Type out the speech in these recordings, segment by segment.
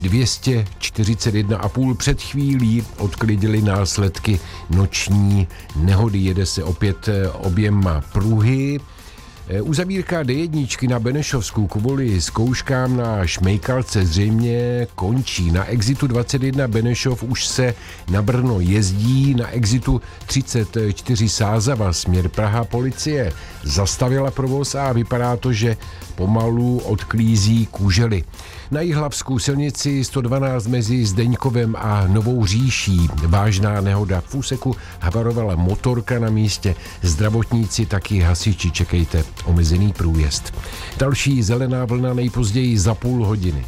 241,5 před chvílí odklidili následky noční nehody. Jede se opět oběma pruhy. Uzavírka D1 na Benešovsku kvůli zkouškám na šmejkalce zřejmě končí. Na exitu 21 Benešov už se na Brno jezdí, na exitu 34 Sázava směr Praha policie zastavila provoz a vypadá to, že pomalu odklízí kužely. Na Jihlavskou silnici 112 mezi Zdeňkovem a Novou Říší vážná nehoda. V úseku havarovala motorka na místě. Zdravotníci taky hasiči, čekejte omezený průjezd. Další zelená vlna nejpozději za půl hodiny.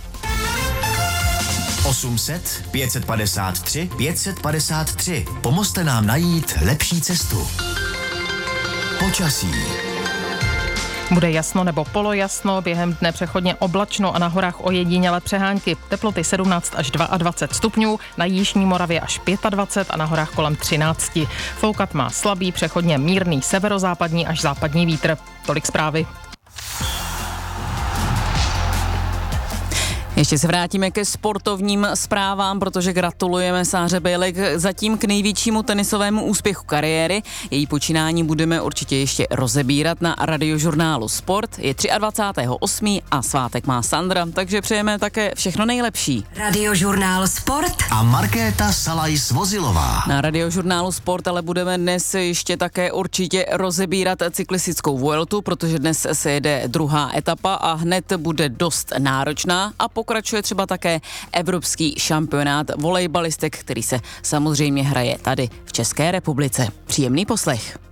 800 553 553. Pomozte nám najít lepší cestu. Počasí. Bude jasno nebo polojasno, během dne přechodně oblačno a na horách ojedinělé přehánky. Teploty 17 až 22 stupňů, na jižní Moravě až 25 a na horách kolem 13. Foukat má slabý, přechodně mírný severozápadní až západní vítr. Tolik zprávy. Ještě se vrátíme ke sportovním zprávám, protože gratulujeme Sáře Bejlek zatím k největšímu tenisovému úspěchu kariéry. Její počínání budeme určitě ještě rozebírat na radiožurnálu Sport. Je 23.8. a svátek má Sandra, takže přejeme také všechno nejlepší. Radiožurnál Sport A Markéta Salaj-Svozilová. Na radiožurnálu Sport ale budeme dnes ještě také určitě rozebírat cyklistickou Vueltu, protože dnes se jede druhá etapa a hned bude dost náročná a pokračuje třeba také evropský šampionát volejbalistek, který se samozřejmě hraje tady v České republice. Příjemný poslech.